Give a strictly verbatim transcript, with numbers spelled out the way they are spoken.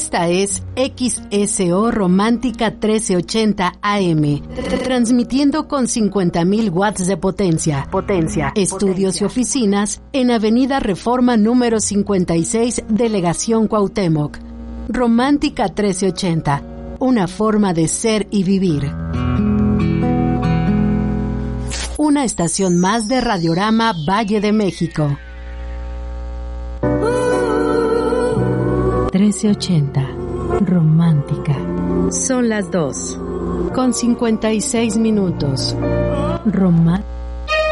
Esta es X S O Romántica trece ochenta A M, transmitiendo con cincuenta mil watts de potencia. Potencia. Estudios potencia. Y oficinas en Avenida Reforma número cincuenta y seis, Delegación Cuauhtémoc. Romántica trece ochenta, una forma de ser y vivir. Una estación más de Radiorama Valle de México. trece ochenta, romántica. Son las dos, con cincuenta y seis minutos. Romántica.